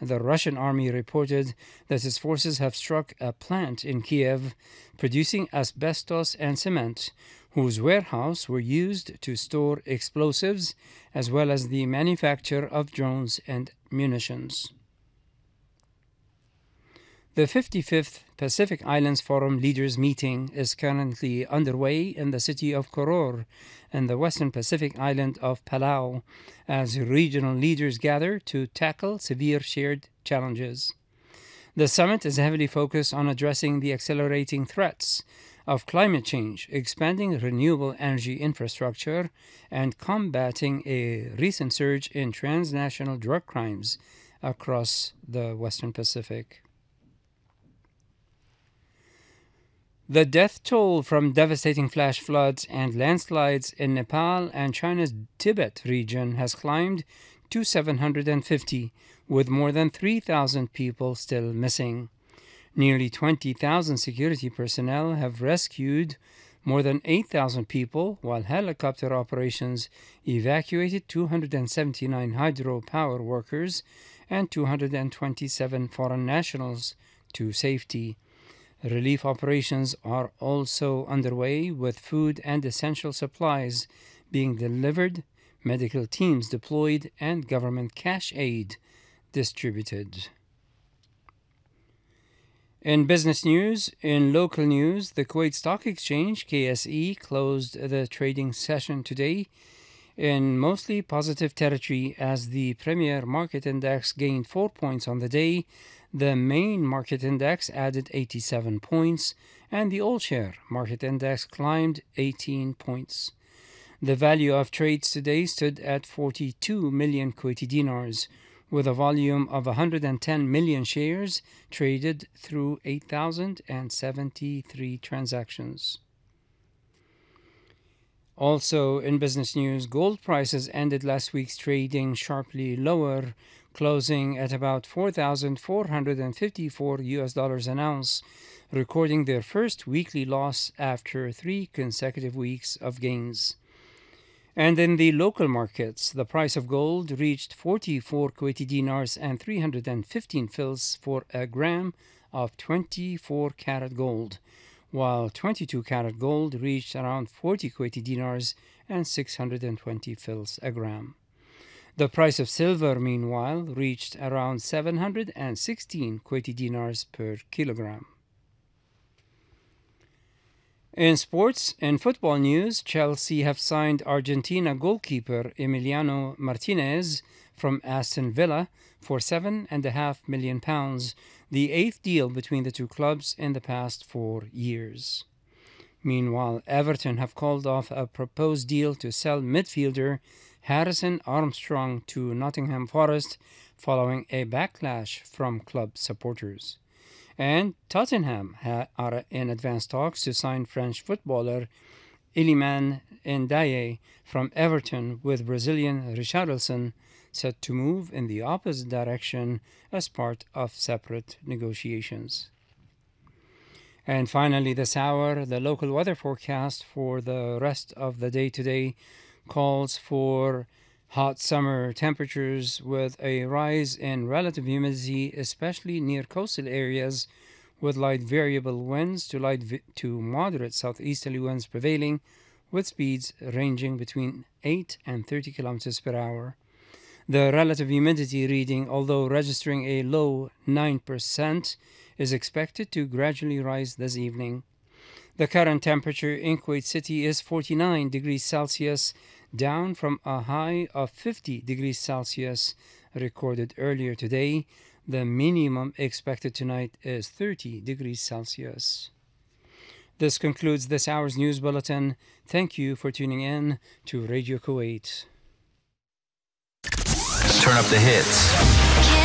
the Russian army reported that its forces have struck a plant in Kiev producing asbestos and cement, whose warehouse were used to store explosives as well as the manufacture of drones and munitions. The 55th Pacific Islands Forum Leaders Meeting is currently underway in the city of Koror in the western Pacific island of Palau as regional leaders gather to tackle severe shared challenges. The summit is heavily focused on addressing the accelerating threats of climate change, expanding renewable energy infrastructure, and combating a recent surge in transnational drug crimes across the Western Pacific. The death toll from devastating flash floods and landslides in Nepal and China's Tibet region has climbed to 750, with more than 3,000 people still missing. Nearly 20,000 security personnel have rescued more than 8,000 people, while helicopter operations evacuated 279 hydropower workers and 227 foreign nationals to safety. Relief operations are also underway, with food and essential supplies being delivered, medical teams deployed, and government cash aid distributed. In business news, in local news, the Kuwait Stock Exchange, KSE, closed the trading session today in mostly positive territory as the premier market index gained 4 points on the day. The main market index added 87 points, and the all-share market index climbed 18 points. The value of trades today stood at 42 million Kuwaiti dinars, with a volume of 110 million shares traded through 8,073 transactions. Also in business news, gold prices ended last week's trading sharply lower, closing at about $4,454 an ounce, recording their first weekly loss after 3 consecutive weeks of gains. And in the local markets, the price of gold reached 44 Kuwaiti dinars and 315 fils for a gram of 24-karat gold, while 22-karat gold reached around 40 Kuwaiti dinars and 620 fils a gram. The price of silver, meanwhile, reached around 716 Kuwaiti dinars per kilogram. In sports, in football news, Chelsea have signed Argentina goalkeeper Emiliano Martinez from Aston Villa for £7.5 million, the 8th deal between the two clubs in the past 4 years. Meanwhile, Everton have called off a proposed deal to sell midfielder Harrison Armstrong to Nottingham Forest following a backlash from club supporters. And Tottenham are in advanced talks to sign French footballer Iliman Ndiaye from Everton, with Brazilian Richarlison set to move in the opposite direction as part of separate negotiations. And finally, this hour, the local weather forecast for the rest of the day today calls for hot summer temperatures with a rise in relative humidity, especially near coastal areas, with light variable winds to moderate southeasterly winds prevailing, with speeds ranging between 8 and 30 kilometers per hour. The relative humidity reading, although registering a low 9%, is expected to gradually rise this evening. The current temperature in Kuwait City is 49 degrees Celsius, down from a high of 50 degrees Celsius recorded earlier today. The minimum expected tonight is 30 degrees Celsius. This concludes this hour's news bulletin. Thank you for tuning in to Radio Kuwait. Turn up the hits.